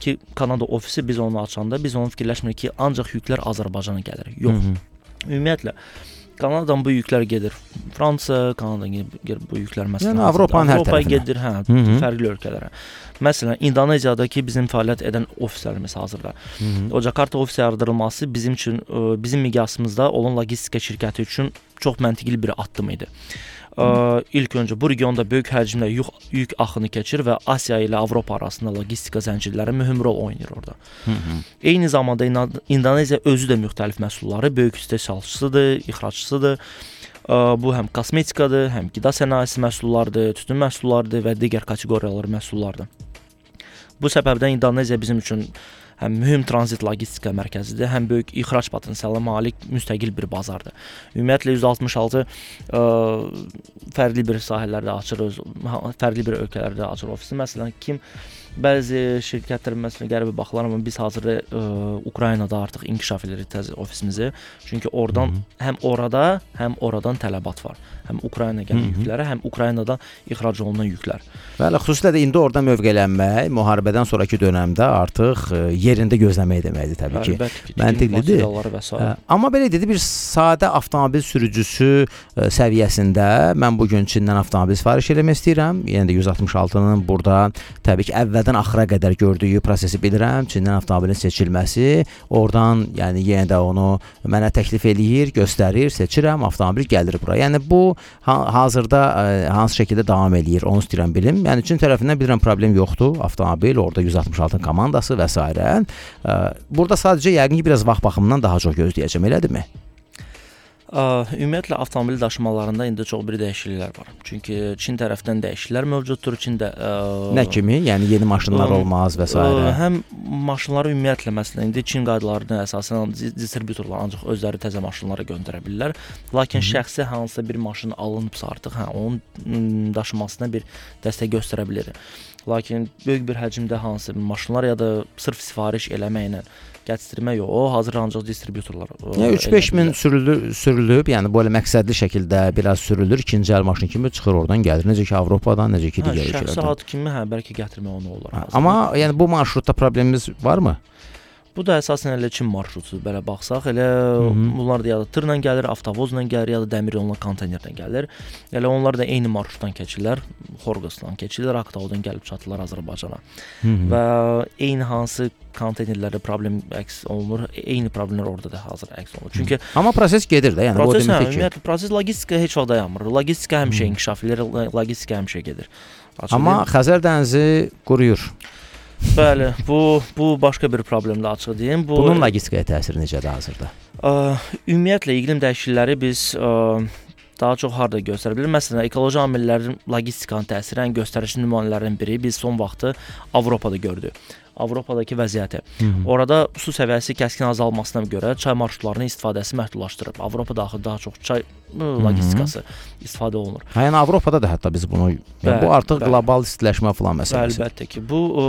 ki, Kanada ofisi biz onu açanda biz onu fikirləşmirik ki, ancaq yüklər Azərbaycana gəlir. Yox. Ümumiyyətlə Kanadadan bu yüklər gedir. Fransa, Kanadadan gedir bu yüklər məsələn. Yəni Avropanın hər tərəfinə gedir, fərqli ölkələrə. Məsələn, İndoneziyadakı bizim fəaliyyət edən ofislərimiz hazırda. O Jakarta ofisi yaradılması bizim üçün, bizim miqyasımızda olan logistika şirkəti üçün çox məntiqli bir addım idi. İlk öncə bu regionda böyük həcmdə yük axını keçir və Asiya ilə Avropa arasında logistika zəncirləri mühüm rol oynayır orada. Eyni zamanda İndoneziya özü də müxtəlif məhsulları böyük istehsalçısıdır, ixracçısıdır. Bu həm kosmetikadır, həm qida sənayesi məhsullarıdır, tütün məhsullarıdır və digər kateqoriyalar məhsullardır. Bu səbəbdən İndoneziya bizim üçün həm mühüm tranzit logistika mərkəzidir, həm böyük ixrac potensialına malik müstəqil bir bazardır. Ümumiyyətlə 166 fərqli bir sahələrdə açırıq, fərqli bir ölkələrdə açırıq ofisi. Məsələn, bəzi şirkətlər məsələn qəribə baxırlar, amma biz hazırda Ukraynada artıq inkişaf edirik təzə ofisimizi. Çünki oradan həm oradan tələbat var. Həm Ukraynaya gələn yüklərə, həm Ukraynadan ixrac olunan yüklər. Bəli, xüsusilə də indi orada mövqelənmək müharibədən sonraki dövrdə artıq yerində gözləmək deməkdir təbii ki. Məntiqlidir. Amma belə dedi, bir sadə avtomobil sürücüsü səviyyəsində mən bu gün Çindən avtomobil sifariş etmək istəyirəm. Yəni də 166-nın burada təbii ki, əvvəldən axıra qədər gördüyü prosesi bilirəm. Çindən avtomobilin seçilməsi, oradan yəni yenə də onu mənə təklif eləyir, göstərir, seçirəm, avtomobil gəlir bura. Yəni bu hazırda hansı şəkildə davam eləyir, onu istəyirəm bilim. Yəni Çin tərəfindən bilirəm problem yoxdur, avtomobil, orada 166 komandası və s. Burada sadəcə yəqin ki, biraz vaxt baxımından daha çox gözləyəcəm, elədirmi? Ümumiyyətlə avtomobil daşımalarında indi çox bir dəyişikliklər var. Çünki Çin tərəfdən dəyişikliklər mövcuddur. Çində nə kimi? Yəni yeni maşınlar olmaz və s. Həm maşınları ümumiyyətlə məsələn indi Çin qaydalarına əsasən distributorlar ancaq özləri təzə maşınlara göndərə bilirlər. Lakin şəxsi hansısa bir maşın alınıbsa artıq, onun daşımasına bir dəstək göstərə bilər. Lakin böyük bir həcmdə hansısa maşınlar ya da sırf sifariş eləməklə gətirmək yox, o hazır ancaq distributorlar. 3-5 min sürülüb, yəni belə məqsədli şəkildə biraz sürülür, ikinci əl maşın kimi çıxır oradan gəlir. Necə ki Avropadan, necə ki digər ölkələrdən. Şəxsi ad kimi bəlkə gətirmək onu olar. Amma yəni bu marşrutda problemimiz varmı? Bu da əsasən elə Çin marşrutudur. Belə baxsaq, elə bunlar da ya da tırla gəlir, avtovozla gəlir, ya da dəmir yoluna konteynerdən gəlir. Elə onlar da eyni marşrutdan keçirlər, Xorqasdan keçirlər, Aktaudan gəlib çatırlar Azərbaycana. Və eyni hansı konteynerlərdə problem əks olunur, eyni problemlər orada da hazır əks olunur. Çünki amma proses gedir də, yəni o deməkdir ki, ümumiyyətlə proses logistika heç vaxt dayanmır. Logistika həmişə inkişaf edir, logistika həmişə gedir. Amma Xəzər dənizi quruyur. Bəli, bu başqa bir problemlə açıq deyim. Bunun logistikaya təsiri necədir hazırda? Ümumiyyətlə iqlim dəyişiklikləri biz daha çox harda göstərə bilir? Məsələn, ekoloji amillərin logistikanın təsiri ən göstərici nümunələrindən biri biz son vaxtı Avropada gördük. Avropadakı vəziyyəti. Orada su səviyyəsi kəskin azalmasına görə çay marşrutlarının istifadəsi məhdudlaşdırıb. Avropa daxil daha çox çay logistikası istifadə olunur. Yəni Avropada da hətta biz bunu bu artıq qlobal istiləşmə falan məsələsi. Əlbəttə ki,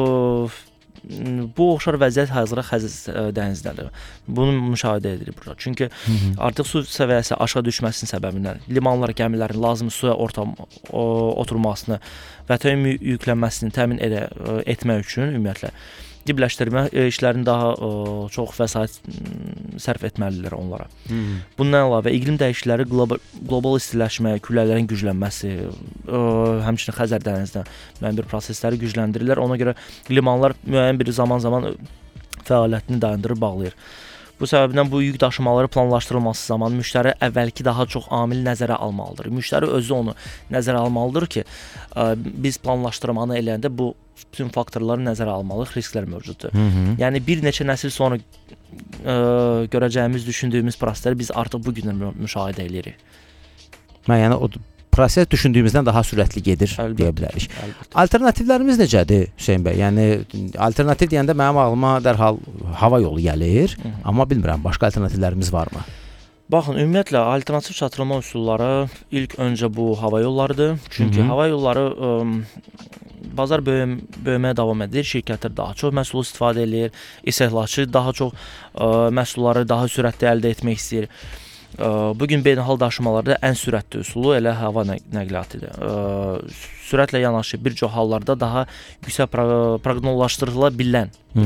bu oxşar vəziyyət hazırda Xəzər dənizindədir. Bunu müşahidə edirik burada. Çünki artıq su səviyyəsi aşağı düşməsinin səbəbindən limanlar, gəmilərin lazımi suya oturmasını və təmin yüklənməsini təmin etmək üçün ümumiyyətlə dibləşdirmə işlərini daha çox vəsait sərf etməlidirlər onlara. Bundan əlavə iqlim dəyişiklikləri, qlobal istiləşmə, kütlələrin güclənməsi, həmçinin Xəzər dənizində müəyyən bir prosesləri gücləndirirlər. Ona görə limanlar müəyyən bir zaman fəaliyyətini dayandırır, bağlayır. Bu səbəbdən bu yük daşımaları planlaşdırılması zamanı müştəri əvvəlki daha çox amil nəzərə almalıdır. Müştəri özü onu nəzərə almalıdır ki, biz planlaşdırmanı eləyəndə bu bütün faktorları nəzərə almalıyıq, risklər mövcuddur. Yəni bir neçə nəsil sonra görəcəyimiz, düşündüyümüz prosesləri biz artıq bu gün müşahidə edirik. Yəni o proses düşündüyümüzdən daha sürətli gedir deyə bilərik. Alternativlərimiz necədir Hüseyn bəy? Yəni alternativ deyəndə mənim ağlıma dərhal hava yolu gəlir, amma bilmirəm başqa alternativlərimiz varmı? Baxın, ümumiyyətlə alternativ çatdırılma üsulları ilk öncə bu hava yollarıdır. Çünki hava yolları bazar böyüməyə davam edir, şirkətlər daha çox məhsul istifadə edir, istehlakçı daha çox məhsulları daha sürətli əldə etmək istəyir. Bugün beynəlxalq daşımalarda ən sürətli üsulu elə hava nəqliyyatıdır. Sürətlə yanaşı bir çox hallarda daha yüksək proqnozlaşdırıla bilən